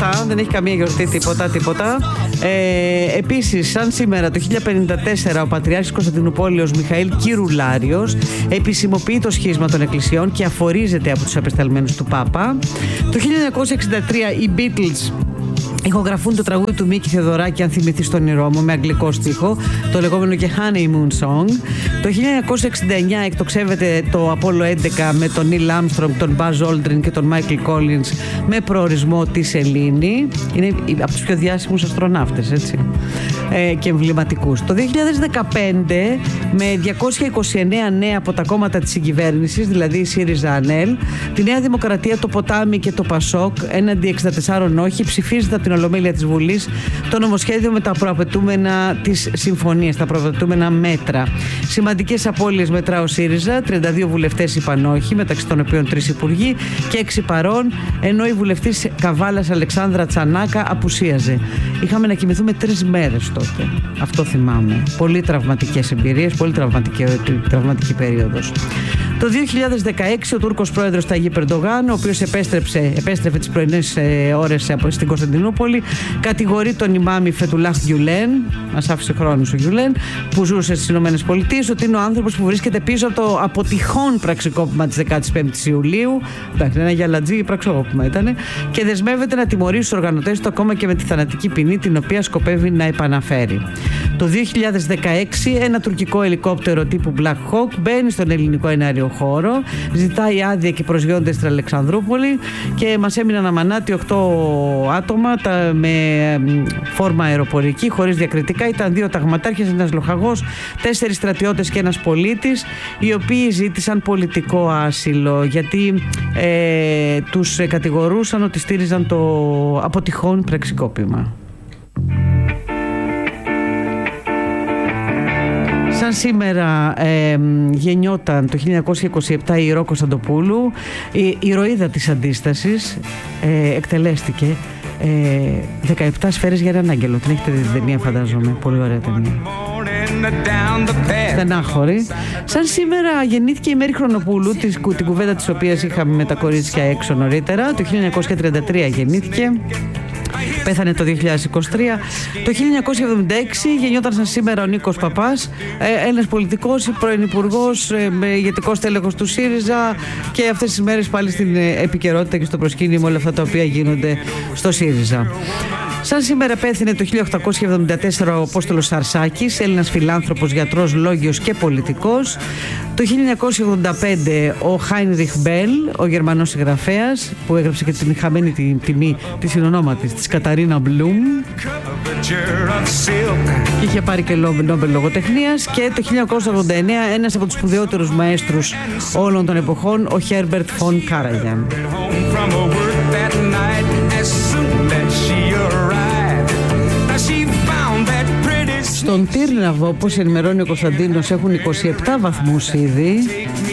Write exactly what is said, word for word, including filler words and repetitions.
αυτά, δεν έχει καμία γιορτή, τίποτα, τίποτα. Ε, επίσης, σαν σήμερα το χίλια πενήντα τέσσερα, ο Πατριάρχης Κωνσταντινουπόλεως Μιχαήλ Κυρουλάριος επισημοποιεί το σχίσμα των εκκλησιών και αφορίζεται από τους απεσταλμένους του Πάπα. Το χίλια εννιακόσια εξήντα τρία οι Beatles ηχογραφούν το τραγούδι του Μίκη Θεοδωράκη, αν θυμηθείς τον όνειρό μου, με αγγλικό στίχο, το λεγόμενο και Honeymoon Song. Το χίλια εννιακόσια εξήντα εννιά εκτοξεύεται το Απόλλω έντεκα με τον Νίλ Άρμστρονγκ, τον Buzz Aldrin και τον Μάικλ Κόλινς με προορισμό τη Σελήνη. Είναι από τους πιο διάσημους αστροναύτες, έτσι, ε, και εμβληματικούς. Το δύο χιλιάδες δεκαπέντε, με διακόσια είκοσι εννέα νέα από τα κόμματα της συγκυβέρνησης, δηλαδή η ΣΥΡΙΖΑ ΑΝΕΛ, τη Νέα Δημοκρατία, το Ποτάμι και το Πασόκ, έναντι εξήντα τεσσάρων όχι, ψηφίζεται από την Ολομέλεια της Βουλής το νομοσχέδιο με τα προαπαιτούμενα της συμφωνίας, τα προαπαιτούμενα μέτρα. Σημαντικές απώλειες μετρά ο ΣΥΡΙΖΑ, τριάντα δύο βουλευτές είπαν όχι, μεταξύ των οποίων τρεις υπουργοί και έξι παρών, ενώ η βουλευτής Καβάλας Αλεξάνδρα Τσανάκα απουσίαζε. Είχαμε να κοιμηθούμε τρεις μέρες τότε. Αυτό θυμάμαι. Πολύ τραυματικές εμπειρίες, πολύ τραυματική, τραυματική περίοδος. Το δύο χιλιάδες δεκαέξι ο Τούρκος πρόεδρος Ταγίπ Ερντογάν, ο οποίος επέστρεψε, επέστρεφε τις πρωινές ε, ώρες στην Κωνσταντινούπολη, κατηγορεί τον ημάμι Φετουλάχ Γκιουλέν, μας άφησε χρόνος ο Γκιουλέν, που ζούσε στις Ηνωμένες Πολιτείες, ότι είναι ο άνθρωπος που βρίσκεται πίσω από το αποτυχόν πραξικόπημα της δεκαπέντε Ιουλίου. Εντάξει, ένα γυαλατζή πραξικόπημα ήταν, και δεσμεύεται να τιμωρήσει τους οργανωτές του ακόμα και με τη θανατική ποινή, την οποία σκοπεύει να επαναφέρει. Το δύο χιλιάδες δεκαέξι ένα τουρκικό ελικόπτερο τύπου Black Hawk μπαίνει στον ελληνικό εναέριο χώρο, ζητάει άδεια και προσγειώνεται στην Αλεξανδρούπολη και μας έμειναν αμανάτι οκτώ άτομα τα, με φόρμα αεροπορική, χωρίς διακριτικά. Ήταν δύο ταγματάρχες, ένας λοχαγός, τέσσερις στρατιώτες και ένας πολίτης, οι οποίοι ζήτησαν πολιτικό άσυλο γιατί ε, τους κατηγορούσαν ότι στήριζαν το αποτυχόν πραξικόπημα. Σαν σήμερα ε, γεννιόταν το χίλια εννιακόσια είκοσι επτά η Ρο Κωνσταντοπούλου, η ηρωίδα της αντίστασης, ε, εκτελέστηκε ε, δεκαεπτά σφαίρες για έναν άγγελο. Την έχετε δει την ταινία, φαντάζομαι, πολύ ωραία ταινία. Στενάχωρη. Σαν σήμερα γεννήθηκε η Μέρη Χρονοπούλου, την κουβέντα της οποίας είχαμε με τα κορίτσια έξω νωρίτερα. Το χίλια εννιακόσια τριάντα τρία γεννήθηκε. Πέθανε το δύο χιλιάδες είκοσι τρία. Το χίλια εννιακόσια εβδομήντα έξι γεννιόταν σαν σήμερα ο Νίκος Παπάς, ένας πολιτικός, πρώην υπουργός, ηγετικός τέλεχος του ΣΥΡΙΖΑ, και αυτές τις μέρες πάλι στην επικαιρότητα και στο προσκήνιο με όλα αυτά τα οποία γίνονται στο ΣΥΡΙΖΑ. Σαν σήμερα πέθανε το χίλια οκτακόσια εβδομήντα τέσσερα ο Απόστολος Σαρσάκης, Έλληνας φιλάνθρωπος, γιατρός, λόγιος και πολιτικός. Το χίλια εννιακόσια ογδόντα πέντε ο Χάινριχ Μπέλ, ο Γερμανός συγγραφέας, που έγραψε και την χαμένη την τιμή της συνονόματης της Καταρίνα Μπλουμ και είχε πάρει και Νόμπελ λογοτεχνίας. Και το χίλια εννιακόσια ογδόντα εννέα ένας από τους σπουδαιότερους μαέστρους όλων των εποχών, ο Χέρμπερτ φον Κάραγκιαν. Στον Τύρναβο, όπως ενημερώνει ο Κωνσταντίνος, έχουν είκοσι επτά βαθμούς ήδη.